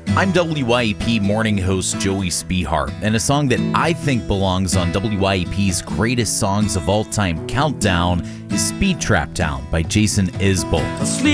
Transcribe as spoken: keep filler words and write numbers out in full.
I'm W Y E P morning host Joey Spihar, and a song that I think belongs on W Y E P's Greatest Songs of All Time Countdown is Speed Trap Town by Jason Isbell.